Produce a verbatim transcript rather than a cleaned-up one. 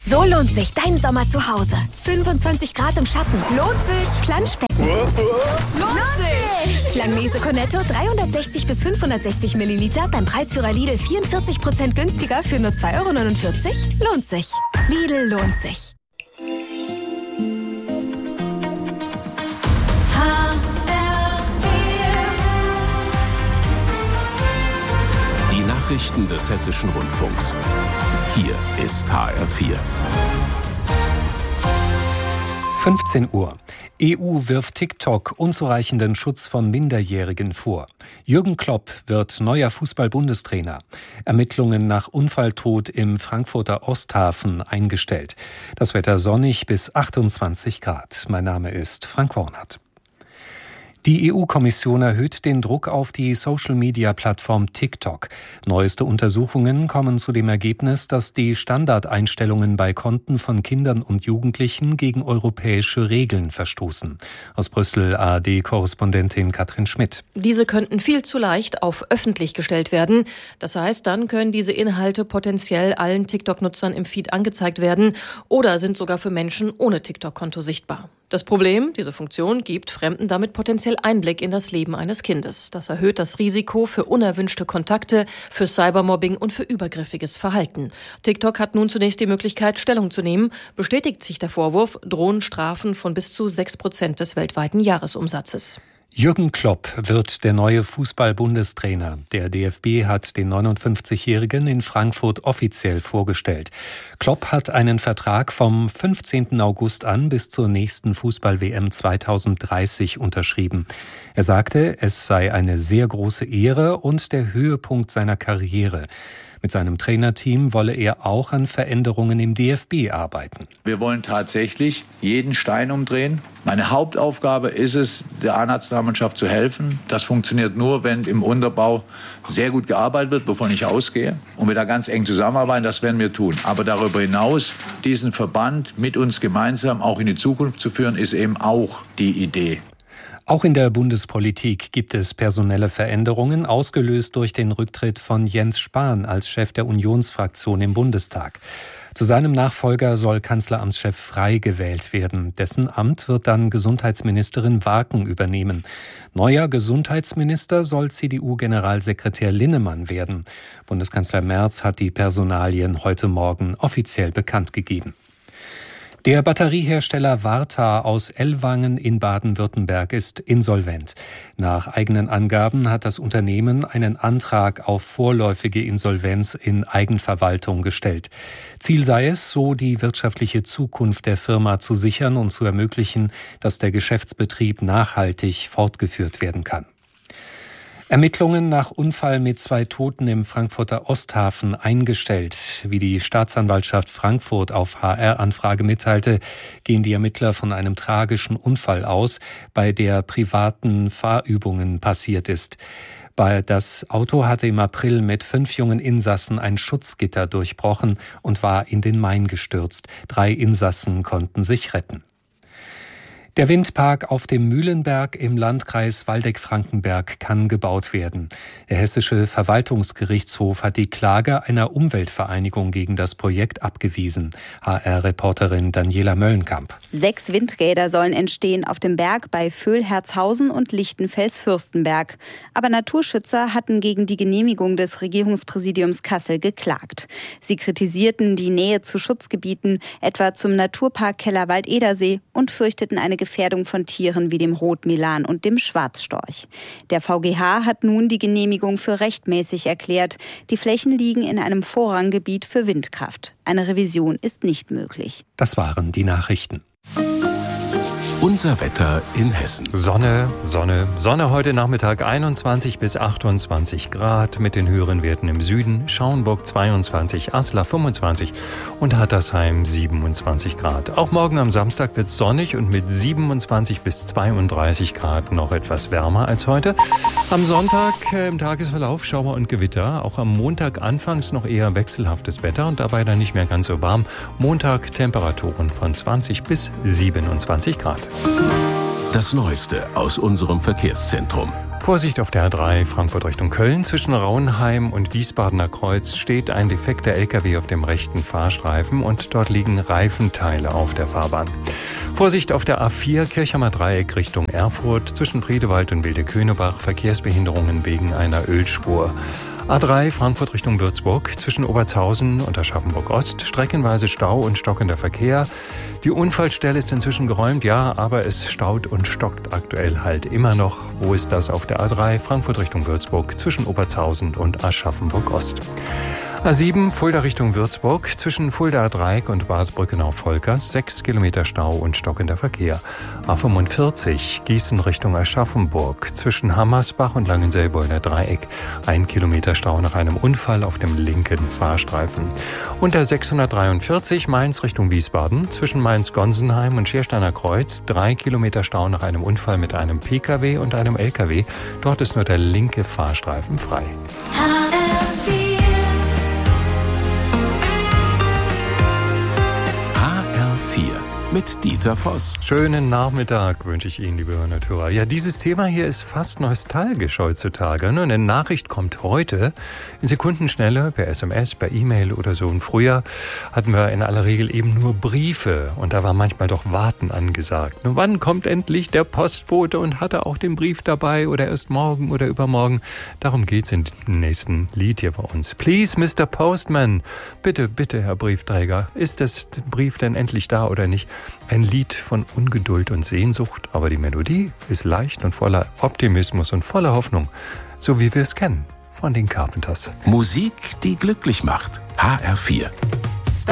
So lohnt sich dein Sommer zu Hause. fünfundzwanzig Grad im Schatten. Lohnt sich. Planschbecken. Lohnt sich. Langnese Cornetto dreihundertsechzig bis fünfhundertsechzig Milliliter beim Preisführer Lidl vierundvierzig Prozent günstiger für nur zwei Euro neunundvierzig. Lohnt sich. Lidl lohnt sich. Die Nachrichten des Hessischen Rundfunks. Hier ist H R vier. fünfzehn Uhr. E U wirft TikTok unzureichenden Schutz von Minderjährigen vor. Jürgen Klopp wird neuer Fußball-Bundestrainer. Ermittlungen nach Unfalltod im Frankfurter Osthafen eingestellt. Das Wetter sonnig bis achtundzwanzig Grad. Mein Name ist Frank Wornert. Die E U-Kommission erhöht den Druck auf die Social-Media-Plattform TikTok. Neueste Untersuchungen kommen zu dem Ergebnis, dass die Standardeinstellungen bei Konten von Kindern und Jugendlichen gegen europäische Regeln verstoßen. Aus Brüssel A R D-Korrespondentin Katrin Schmidt. Diese könnten viel zu leicht auf öffentlich gestellt werden. Das heißt, dann können diese Inhalte potenziell allen TikTok-Nutzern im Feed angezeigt werden oder sind sogar für Menschen ohne TikTok-Konto sichtbar. Das Problem, diese Funktion gibt Fremden damit potenziell Einblick in das Leben eines Kindes. Das erhöht das Risiko für unerwünschte Kontakte, für Cybermobbing und für übergriffiges Verhalten. TikTok hat nun zunächst die Möglichkeit, Stellung zu nehmen. Bestätigt sich der Vorwurf, drohen Strafen von bis zu sechs Prozent des weltweiten Jahresumsatzes. Jürgen Klopp wird der neue Fußball-Bundestrainer. Der D F B hat den neunundfünfzigjährigen in Frankfurt offiziell vorgestellt. Klopp hat einen Vertrag vom fünfzehnten August an bis zur nächsten Fußball-W M zweitausenddreißig unterschrieben. Er sagte, es sei eine sehr große Ehre und der Höhepunkt seiner Karriere. Mit seinem Trainerteam wolle er auch an Veränderungen im D F B arbeiten. Wir wollen tatsächlich jeden Stein umdrehen. Meine Hauptaufgabe ist es, der A-Nationalmannschaft zu helfen. Das funktioniert nur, wenn im Unterbau sehr gut gearbeitet wird, wovon ich ausgehe. Und wir da ganz eng zusammenarbeiten, das werden wir tun. Aber darüber hinaus, diesen Verband mit uns gemeinsam auch in die Zukunft zu führen, ist eben auch die Idee. Auch in der Bundespolitik gibt es personelle Veränderungen, ausgelöst durch den Rücktritt von Jens Spahn als Chef der Unionsfraktion im Bundestag. Zu seinem Nachfolger soll Kanzleramtschef Frey gewählt werden. Dessen Amt wird dann Gesundheitsministerin Warken übernehmen. Neuer Gesundheitsminister soll C D U-Generalsekretär Linnemann werden. Bundeskanzler Merz hat die Personalien heute Morgen offiziell bekannt gegeben. Der Batteriehersteller Varta aus Ellwangen in Baden-Württemberg ist insolvent. Nach eigenen Angaben hat das Unternehmen einen Antrag auf vorläufige Insolvenz in Eigenverwaltung gestellt. Ziel sei es, so die wirtschaftliche Zukunft der Firma zu sichern und zu ermöglichen, dass der Geschäftsbetrieb nachhaltig fortgeführt werden kann. Ermittlungen nach Unfall mit zwei Toten im Frankfurter Osthafen eingestellt. Wie die Staatsanwaltschaft Frankfurt auf H R-Anfrage mitteilte, gehen die Ermittler von einem tragischen Unfall aus, bei der privaten Fahrübungen passiert ist. Das Auto hatte im April mit fünf jungen Insassen ein Schutzgitter durchbrochen und war in den Main gestürzt. Drei Insassen konnten sich retten. Der Windpark auf dem Mühlenberg im Landkreis Waldeck-Frankenberg kann gebaut werden. Der Hessische Verwaltungsgerichtshof hat die Klage einer Umweltvereinigung gegen das Projekt abgewiesen. H R-Reporterin Daniela Möllenkamp. Sechs Windräder sollen entstehen auf dem Berg bei Vöhlherzhausen und Lichtenfels-Fürstenberg. Aber Naturschützer hatten gegen die Genehmigung des Regierungspräsidiums Kassel geklagt. Sie kritisierten die Nähe zu Schutzgebieten, etwa zum Naturpark Kellerwald-Edersee, und fürchteten eine Gefährdung von Tieren wie dem Rotmilan und dem Schwarzstorch. Der V G H hat nun die Genehmigung für rechtmäßig erklärt. Die Flächen liegen in einem Vorranggebiet für Windkraft. Eine Revision ist nicht möglich. Das waren die Nachrichten. Unser Wetter in Hessen. Sonne, Sonne, Sonne heute Nachmittag einundzwanzig bis achtundzwanzig Grad mit den höheren Werten im Süden. Schauenburg zweiundzwanzig, Aslar fünfundzwanzig und Hattersheim siebenundzwanzig Grad. Auch morgen am Samstag wird es sonnig und mit siebenundzwanzig bis zweiunddreißig Grad noch etwas wärmer als heute. Am Sonntag äh, im Tagesverlauf Schauer und Gewitter. Auch am Montag anfangs noch eher wechselhaftes Wetter und dabei dann nicht mehr ganz so warm. Montag Temperaturen von zwanzig bis siebenundzwanzig Grad. Das Neueste aus unserem Verkehrszentrum. Vorsicht auf der A drei Frankfurt Richtung Köln. Zwischen Rauenheim und Wiesbadener Kreuz steht ein defekter L K W auf dem rechten Fahrstreifen und dort liegen Reifenteile auf der Fahrbahn. Vorsicht auf der A vier Kirchheimer Dreieck Richtung Erfurt. Zwischen Friedewald und Wilde-Könebach Verkehrsbehinderungen wegen einer Ölspur. A drei Frankfurt Richtung Würzburg. Zwischen Obertshausen und Aschaffenburg Ost streckenweise Stau und stockender Verkehr. Die Unfallstelle ist inzwischen geräumt, ja, aber es staut und stockt aktuell halt immer noch. Wo ist das? Auf der A drei Frankfurt Richtung Würzburg zwischen Obertshausen und Aschaffenburg Ost. A sieben Fulda Richtung Würzburg zwischen Fuldaer Dreieck und Bad Brückenau-Volkers sechs Kilometer Stau und stockender Verkehr. A fünfundvierzig Gießen Richtung Aschaffenburg zwischen Hammersbach und Langenselboiner Dreieck ein Kilometer Stau nach einem Unfall auf dem linken Fahrstreifen. Und der sechshundertdreiundvierzig Mainz Richtung Wiesbaden zwischen Mainz-Gonsenheim und Schiersteiner Kreuz drei Kilometer Stau nach einem Unfall mit einem P K W und einem L K W. Dort ist nur der linke Fahrstreifen frei. Mit Dieter Voss. Schönen Nachmittag wünsche ich Ihnen, liebe Hörerinnen und Hörer. Ja, dieses Thema hier ist fast nostalgisch heutzutage. Eine Nachricht kommt heute in Sekundenschnelle per S M S, per E-Mail oder so. Und früher hatten wir in aller Regel eben nur Briefe und da war manchmal doch Warten angesagt. Nun, wann kommt endlich der Postbote und hatte auch den Brief dabei oder erst morgen oder übermorgen? Darum geht's in dem nächsten Lied hier bei uns. Please, Mister Postman. Bitte, bitte, Herr Briefträger. Ist das Brief denn endlich da oder nicht? Ein Lied von Ungeduld und Sehnsucht, aber die Melodie ist leicht und voller Optimismus und voller Hoffnung, so wie wir es kennen von den Carpenters. Musik, die glücklich macht. H R vier.